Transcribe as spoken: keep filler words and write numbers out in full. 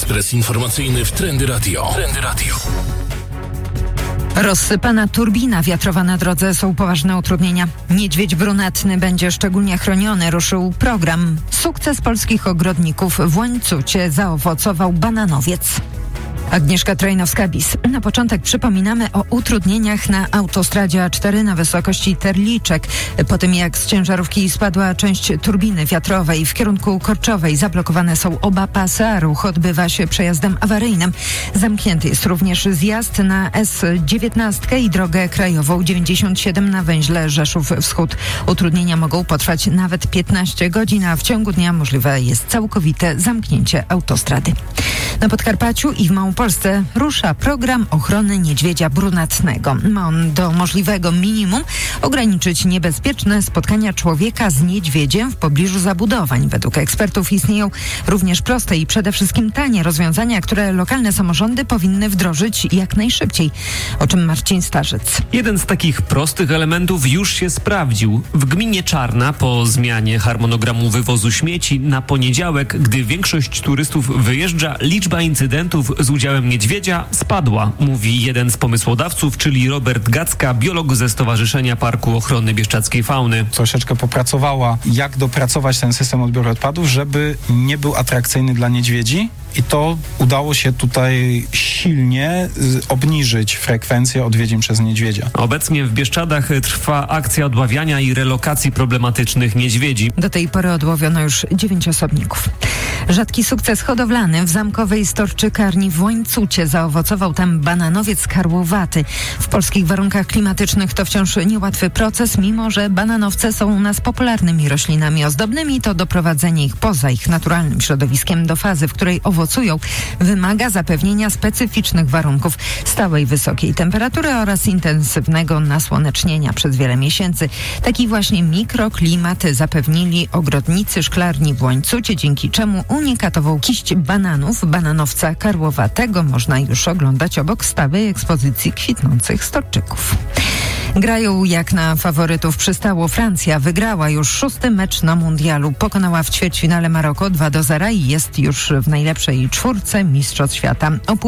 Ekspres informacyjny w Trendy Radio. Trendy Radio. Rozsypana turbina wiatrowa na drodze, są poważne utrudnienia. Niedźwiedź brunatny będzie szczególnie chroniony. Ruszył program. Sukces polskich ogrodników w Łańcucie zaowocował bananowiec. Agnieszka Trajnowska-Bis. Na początek przypominamy o utrudnieniach na autostradzie A cztery na wysokości Terliczek. Po tym jak z ciężarówki spadła część turbiny wiatrowej w kierunku Korczowej, zablokowane są oba pasy, a ruch odbywa się przejazdem awaryjnym. Zamknięty jest również zjazd na S dziewiętnaście i drogę krajową dziewięćdziesiąt siedem na węźle Rzeszów Wschód. Utrudnienia mogą potrwać nawet piętnaście godzin, a w ciągu dnia możliwe jest całkowite zamknięcie autostrady. Na Podkarpaciu i w Małopolsce rusza program ochrony niedźwiedzia brunatnego. Ma on do możliwego minimum ograniczyć niebezpieczne spotkania człowieka z niedźwiedziem w pobliżu zabudowań. Według ekspertów istnieją również proste i przede wszystkim tanie rozwiązania, które lokalne samorządy powinny wdrożyć jak najszybciej. O czym Marcin Starzec. Jeden z takich prostych elementów już się sprawdził. W gminie Czarna po zmianie harmonogramu wywozu śmieci na poniedziałek, gdy większość turystów wyjeżdża, liczba incydentów z udziałem niedźwiedzia spadła, mówi jeden z pomysłodawców, czyli Robert Gacka, biolog ze Stowarzyszenia Parku Ochrony Bieszczadzkiej Fauny. Troszeczkę popracowała, jak dopracować ten system odbioru odpadów, żeby nie był atrakcyjny dla niedźwiedzi. I to udało się tutaj silnie obniżyć frekwencję odwiedzin przez niedźwiedzia. Obecnie w Bieszczadach trwa akcja odławiania i relokacji problematycznych niedźwiedzi. Do tej pory odłowiono już dziewięć osobników. Rzadki sukces hodowlany w zamkowej storczykarni w Łańcucie. Zaowocował tam bananowiec karłowaty. W polskich warunkach klimatycznych to wciąż niełatwy proces, mimo że bananowce są u nas popularnymi roślinami ozdobnymi, to doprowadzenie ich poza ich naturalnym środowiskiem do fazy, w której owocują, wymaga zapewnienia specyficznych warunków, stałej wysokiej temperatury oraz intensywnego nasłonecznienia przez wiele miesięcy. Taki właśnie mikroklimat zapewnili ogrodnicy szklarni w Łańcucie, dzięki czemu unikatową kiść bananów, bananowca karłowatego, można już oglądać obok stałej ekspozycji kwitnących storczyków. Grają jak na faworytów przystało. Francja wygrała już szósty mecz na mundialu. Pokonała w ćwierćfinale Maroko dwa do zera i jest już w najlepszej czwórce mistrzostw świata.